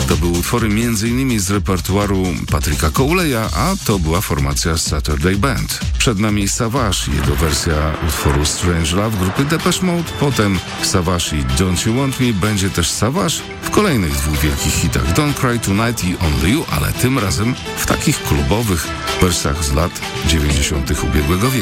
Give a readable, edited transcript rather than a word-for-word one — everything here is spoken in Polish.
To były utwory m.in. z repertuaru Patricka Cowley'a, a to była formacja Saturday Band. Przed nami Savage, jego wersja utworu Strange Love grupy Depeche Mode, potem Savage i Don't You Want Me, będzie też Savage w kolejnych dwóch wielkich hitach Don't Cry Tonight i Only You, ale tym razem w takich klubowych wersjach z lat 90. ubiegłego wieku.